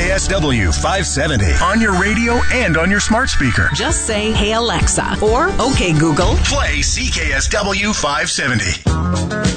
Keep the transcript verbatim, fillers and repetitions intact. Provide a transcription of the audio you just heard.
K S W five seventy on your radio and on your smart speaker. Just say, "Hey Alexa," or "Okay Google, play C K S W five seventy."